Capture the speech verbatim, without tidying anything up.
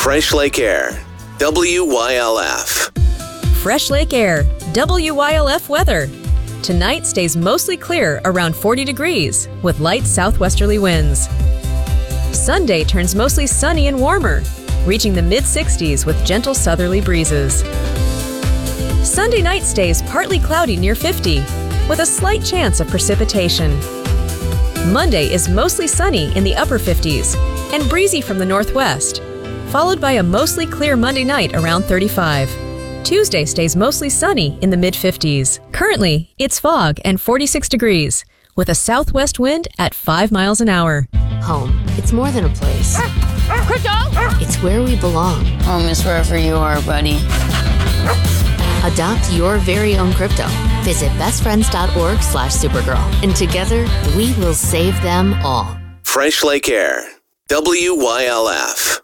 Fresh Lake Air, W Y L F. Fresh Lake Air, W Y L F weather. Tonight stays mostly clear around forty degrees with light southwesterly winds. Sunday turns mostly sunny and warmer, reaching the mid sixties with gentle southerly breezes. Sunday night stays partly cloudy near fifty, with a slight chance of precipitation. Monday is mostly sunny in the upper fifties and breezy from the northwest, followed by a mostly clear Monday night around thirty-five. Tuesday stays mostly sunny in the mid fifties. Currently, it's fog and forty-six degrees, with a southwest wind at five miles an hour. Home, it's more than a place. Crypto! It's where we belong. Home is wherever you are, buddy. Adopt your very own crypto. Visit bestfriends.org slash Supergirl. And together, we will save them all. Fresh Lake Air, W Y L F.